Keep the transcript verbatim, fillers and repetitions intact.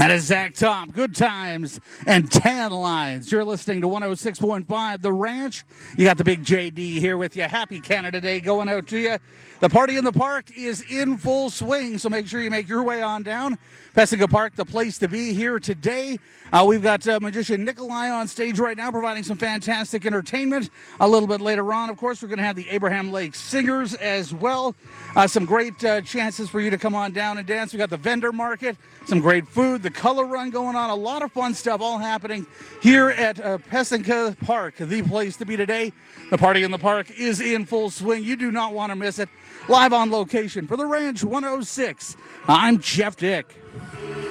That is Zach Top, Good Times and Tan Lines. You're listening to one oh six point five The Ranch. You got the big J D here with you. Happy Canada Day going out to you. The party in the park is in full swing, so make sure you make your way on down. Pesica Park, the place to be here today. Uh, we've got uh, magician Nikolai on stage right now providing some fantastic entertainment. A little bit later on, of course, we're going to have the Abraham Lake Singers as well. Uh, some great uh, chances for you to come on down and dance. We've got the vendor market, some great food, the color run going on, a lot of fun stuff all happening here at uh, Pesica Park, the place to be today. The party in the park is in full swing. You do not want to miss it. Live on location for the Ranch one oh six. I'm Jeff Dick.